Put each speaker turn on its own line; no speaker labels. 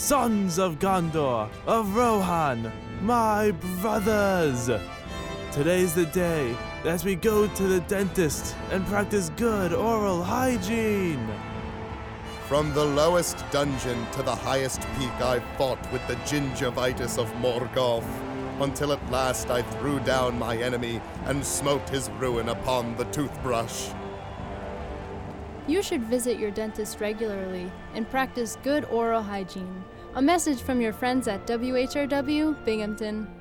sons of Gondor, of Rohan, my brothers. Today's the day that we go to the dentist and practice good oral hygiene.
From the lowest dungeon to the highest peak I fought with the gingivitis of Morgoth, until at last I threw down my enemy and smote his ruin upon the toothbrush.
You should visit your dentist regularly and practice good oral hygiene. A message from your friends at WHRW Binghamton.